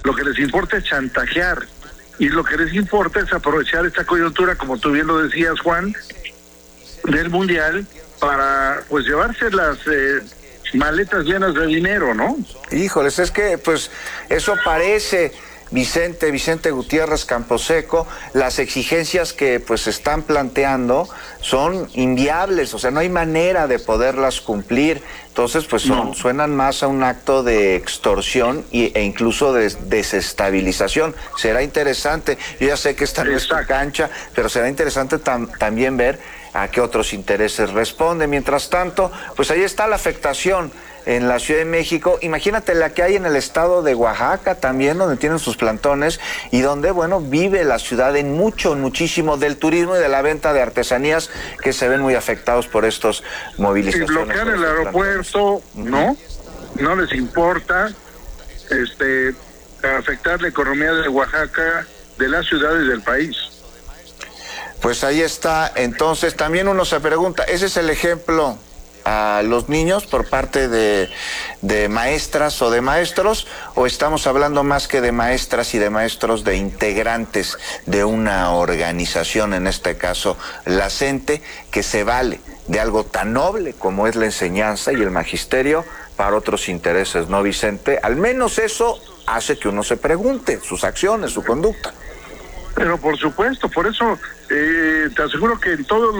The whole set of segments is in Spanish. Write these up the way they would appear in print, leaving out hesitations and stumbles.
lo que les importa es chantajear, y lo que les importa es aprovechar esta coyuntura, como tú bien lo decías, Juan, del Mundial, para pues llevarse las maletas llenas de dinero, ¿no? Híjoles, es que pues eso parece, Vicente Gutiérrez Camposeco. Las exigencias que pues están planteando son inviables, o sea, no hay manera de poderlas cumplir. Entonces, pues suenan más a un acto de extorsión e incluso de desestabilización. Será interesante, yo ya sé que esta no es tu cancha, pero será interesante también ver a qué otros intereses responde. Mientras tanto, pues ahí está la afectación en la Ciudad de México. Imagínate la que hay en el estado de Oaxaca también, donde tienen sus plantones y donde, bueno, vive la ciudad en muchísimo del turismo y de la venta de artesanías, que se ven muy afectados por estos movilizaciones. Y bloquean el aeropuerto, ¿no? No les importa afectar la economía de Oaxaca, de la ciudad y del país. Pues ahí está. Entonces también uno se pregunta, ¿ese es el ejemplo a los niños por parte de maestras o de maestros, o estamos hablando más que de maestras y de maestros, de integrantes de una organización, en este caso la CENTE, que se vale de algo tan noble como es la enseñanza y el magisterio para otros intereses, ¿no, Vicente? Al menos eso hace que uno se pregunte sus acciones, su conducta. Pero por supuesto, por eso te aseguro que en todos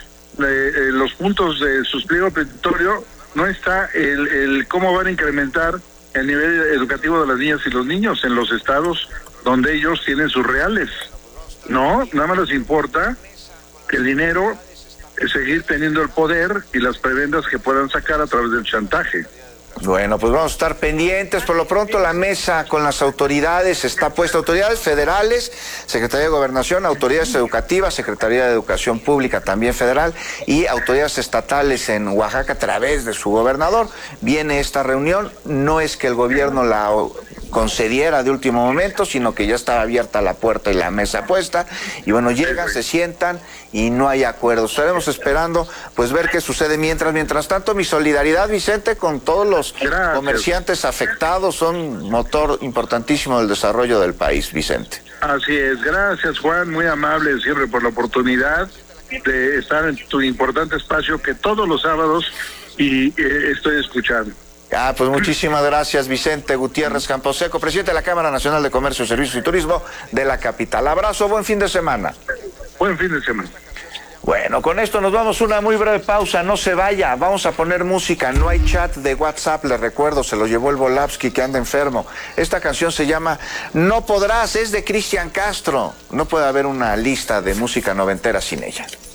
los puntos de sus pliego petitorio no está el cómo van a incrementar el nivel educativo de las niñas y los niños en los estados donde ellos tienen sus reales. No, nada más les importa que el dinero, seguir teniendo el poder y las prebendas que puedan sacar a través del chantaje. Bueno, pues vamos a estar pendientes. Por lo pronto la mesa con las autoridades está puesta, autoridades federales, Secretaría de Gobernación, autoridades educativas, Secretaría de Educación Pública también federal, y autoridades estatales en Oaxaca a través de su gobernador. Viene esta reunión, no es que el gobierno la concediera de último momento, sino que ya estaba abierta la puerta y la mesa puesta, y bueno, llegan, se sientan y no hay acuerdo. Estaremos esperando pues ver qué sucede. Mientras tanto, mi solidaridad, Vicente, con todos los comerciantes afectados. Son motor importantísimo del desarrollo del país, Vicente. Así es, gracias, Juan, muy amable siempre por la oportunidad de estar en tu importante espacio que todos los sábados estoy escuchando. Pues muchísimas gracias, Vicente Gutiérrez Camposeco, presidente de la Cámara Nacional de Comercio, Servicios y Turismo de la capital. Abrazo, buen fin de semana. Buen fin de semana. Bueno, con esto nos vamos a una muy breve pausa, no se vaya, vamos a poner música, no hay chat de WhatsApp, les recuerdo, se lo llevó el Volapsky que anda enfermo. Esta canción se llama No Podrás, es de Cristian Castro, no puede haber una lista de música noventera sin ella.